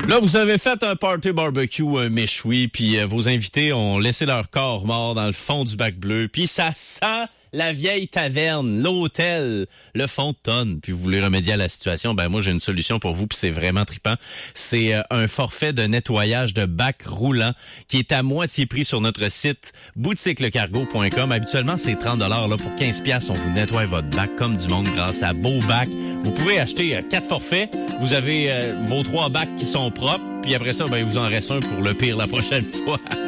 Là, vous avez fait un party barbecue, un méchoui, puis vos invités ont laissé leur corps mort dans le fond du bac bleu, puis ça sent la vieille taverne, l'hôtel, le fond de tonne. Puis vous voulez remédier à la situation, ben moi j'ai une solution pour vous, puis c'est vraiment trippant. C'est un forfait de nettoyage de bac roulant qui est à moitié prix sur notre site boutiquelecargo.com. Habituellement, c'est 30 $ là pour 15 $. On vous nettoie votre bac comme du monde grâce à Beau Bac. Vous pouvez acheter 4 forfaits. Vous avez vos 3 bacs qui sont propres. Puis après ça, ben il vous en reste un pour le pire la prochaine fois.